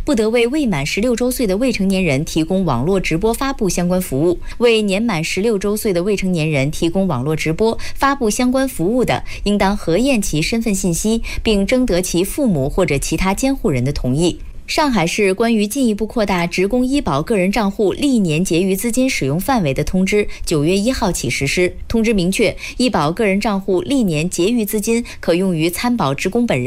不得为未满16周岁的未成年人提供网络直播发布相关服务。为年满16周岁的未成年人提供网络直播发布相关服务的，应当核验其身份信息，并征得其父母或者其他监护人的同意。上海市关于进一步扩大职工医保个人账户历年结余资金使用范围的通知9月1号起实施。通知明确，医保个人账户历年结余资金可用于参保职工本人